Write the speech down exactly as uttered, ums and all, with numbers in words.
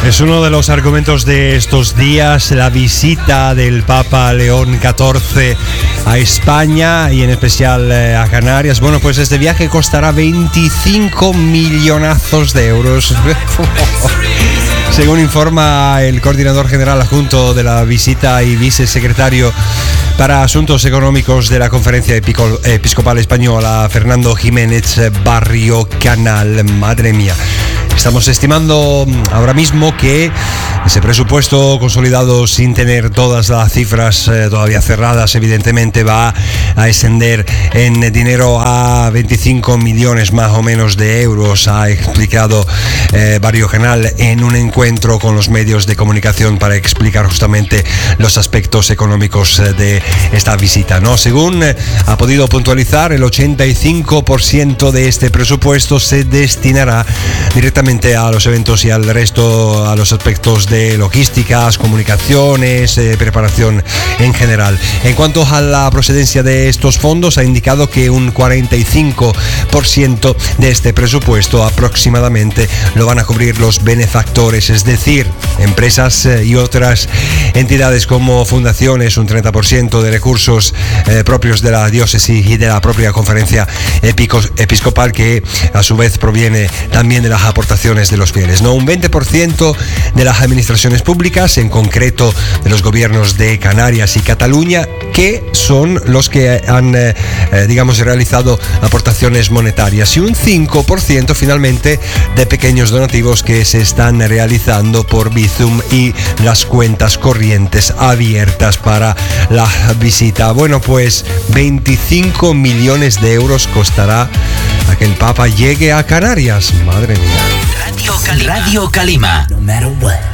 Es uno de los argumentos de estos días, la visita del Papa León catorce a España y en especial eh, a Canarias. Bueno, pues este viaje costará veinticinco millonazos de euros. Según informa el coordinador general adjunto de la visita y vicesecretario para Asuntos Económicos de la Conferencia Episcopal Española, Fernando Jiménez Barrio Canal. Madre mía. Estamos estimando ahora mismo que ese presupuesto consolidado, sin tener todas las cifras eh, todavía cerradas, evidentemente va a ascender en dinero a veinticinco millones más o menos de euros, ha explicado eh, Barrio Canal en un encuentro con los medios de comunicación para explicar justamente los aspectos económicos eh, de esta visita, ¿no? Según eh, ha podido puntualizar, el ochenta y cinco por ciento de este presupuesto se destinará directamente a los eventos y al resto, a los aspectos de logísticas, comunicaciones, eh, preparación en general. En cuanto a la procedencia de estos fondos, ha indicado que un cuarenta y cinco por ciento de este presupuesto aproximadamente lo van a cubrir los benefactores, es decir, empresas eh, y otras entidades como fundaciones, un treinta por ciento de recursos eh, propios de la diócesis y de la propia conferencia episcopal, que a su vez proviene también de las aportaciones de los fieles, ¿no? Un veinte por ciento de las administraciones públicas, en concreto de los gobiernos de Canarias y Cataluña, que son los que han, eh, digamos, realizado aportaciones monetarias, y un cinco por ciento finalmente de pequeños donativos que se están realizando por Bizum y las cuentas corrientes abiertas para la visita. Bueno, pues veinticinco millones de euros costará a que el Papa llegue a Canarias. Madre mía. Radio Calima. Radio Calima. No matter what.